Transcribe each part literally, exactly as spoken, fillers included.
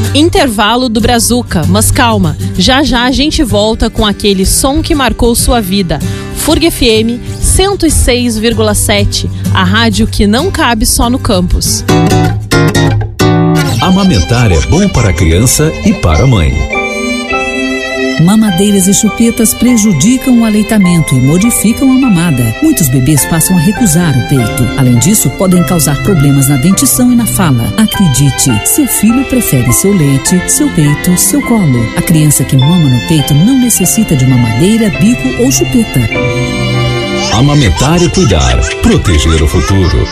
Intervalo do Brazuca, mas calma, já já a gente volta com aquele som que marcou sua vida. F U R G F M cento e seis vírgula sete, a rádio que não cabe só no campus. Amamentar é bom para a criança e para a mãe. Mamadeiras e chupetas prejudicam o aleitamento e modificam a mamada. Muitos bebês passam a recusar o peito. Além disso, podem causar problemas na dentição e na fala. Acredite, seu filho prefere seu leite, seu peito, seu colo. A criança que mama no peito não necessita de mamadeira, bico ou chupeta. Amamentar é cuidar, proteger o futuro.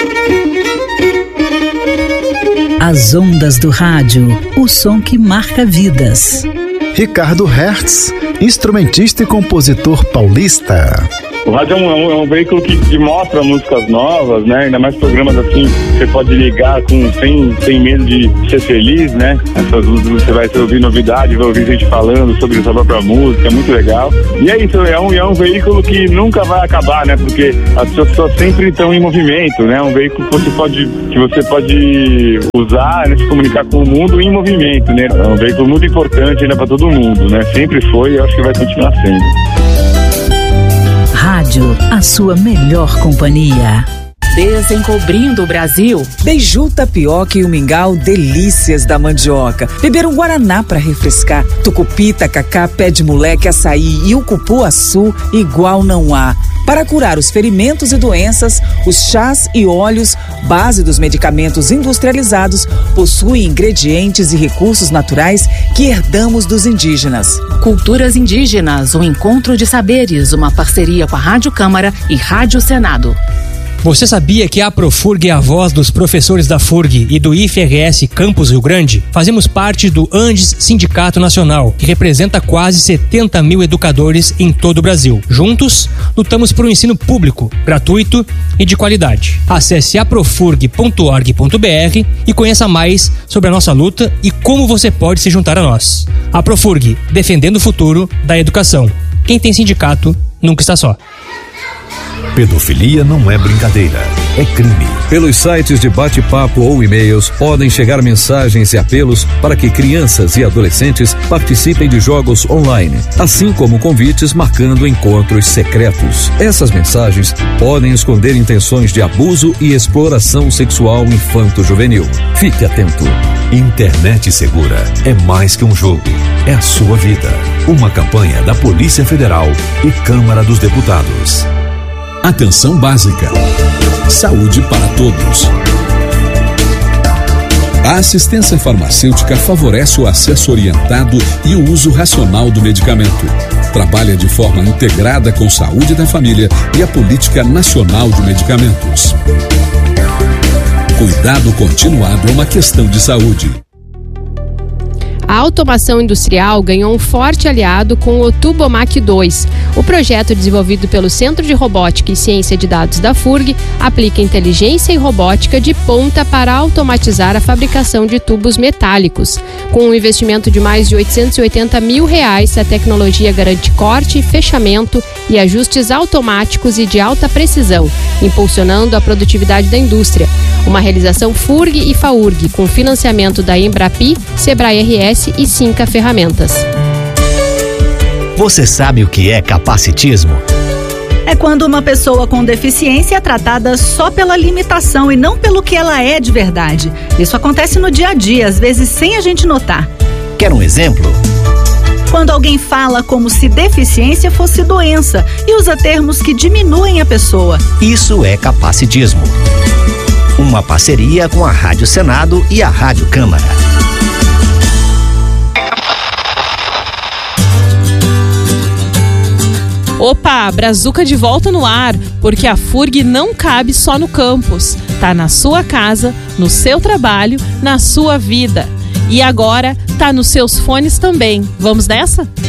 As ondas do rádio, o som que marca vidas. Ricardo Hertz, instrumentista e compositor paulista. O rádio é um, é um veículo que, que mostra músicas novas, né? Ainda mais programas assim, você pode ligar com, sem, sem medo de ser feliz, né? Essas músicas você vai ouvir novidade, vai ouvir gente falando sobre sua própria música, é muito legal. E é isso, é um, é um veículo que nunca vai acabar, né? Porque as pessoas sempre estão em movimento, né? É um veículo que você pode, que você pode usar, né? Se comunicar com o mundo em movimento, né? É um veículo muito importante ainda para todo mundo, né? Sempre foi e eu acho que vai continuar sendo. Rádio, a sua melhor companhia. Desencobrindo o Brasil. Beiju, tapioca e o mingau, delícias da mandioca. Beber um guaraná para refrescar. Tucupi, tacacá, pé de moleque, açaí e o cupuaçu, igual não há. Para curar os ferimentos e doenças, os chás e óleos, base dos medicamentos industrializados, possuem ingredientes e recursos naturais que herdamos dos indígenas. Culturas Indígenas, um encontro de saberes, uma parceria com a Rádio Câmara e Rádio Senado. Você sabia que a Profurg é a voz dos professores da F U R G e do I F R S Campus Rio Grande? Fazemos parte do Andes Sindicato Nacional, que representa quase setenta mil educadores em todo o Brasil. Juntos, lutamos por um ensino público, gratuito e de qualidade. Acesse aprofurg ponto org ponto br e conheça mais sobre a nossa luta e como você pode se juntar a nós. A Profurg, defendendo o futuro da educação. Quem tem sindicato, nunca está só. Pedofilia não é brincadeira, é crime. Pelos sites de bate-papo ou e-mails podem chegar mensagens e apelos para que crianças e adolescentes participem de jogos online, assim como convites marcando encontros secretos. Essas mensagens podem esconder intenções de abuso e exploração sexual infanto-juvenil. Fique atento. Internet Segura é mais que um jogo, é a sua vida. Uma campanha da Polícia Federal e Câmara dos Deputados. Atenção básica. Saúde para todos. A assistência farmacêutica favorece o acesso orientado e o uso racional do medicamento. Trabalha de forma integrada com a saúde da família e a política nacional de medicamentos. Cuidado continuado é uma questão de saúde. A automação industrial ganhou um forte aliado com o Tubomac dois. O projeto, desenvolvido pelo Centro de Robótica e Ciência de Dados da F U R G, aplica inteligência e robótica de ponta para automatizar a fabricação de tubos metálicos. Com um investimento de mais de oitocentos e oitenta mil reais, a tecnologia garante corte, fechamento e ajustes automáticos e de alta precisão, impulsionando a produtividade da indústria. Uma realização F U R G e F A U R G, com financiamento da Embrapi, Sebrae R S e Cinca Ferramentas. Você sabe o que é capacitismo? É quando uma pessoa com deficiência é tratada só pela limitação e não pelo que ela é de verdade. Isso acontece no dia a dia, às vezes sem a gente notar. Quer um exemplo? Quando alguém fala como se deficiência fosse doença e usa termos que diminuem a pessoa. Isso é capacitismo. Uma parceria com a Rádio Senado e a Rádio Câmara. Opa, Brazuca de volta no ar, porque a F U R G não cabe só no campus. Tá na sua casa, no seu trabalho, na sua vida. E agora tá nos seus fones também. Vamos nessa?